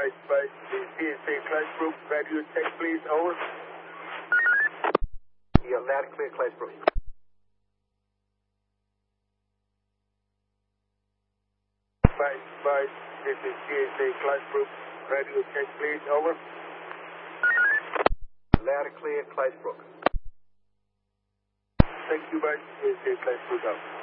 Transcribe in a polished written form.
Bye. CSA Clashbrook, radio check please, over. Yeah, loud and clear, Clashbrook. Bye. This is CSA Clashbrook, radio check please, over. Loud and clear, Clashbrook. Thank you, bye. CSA Clashbrook out.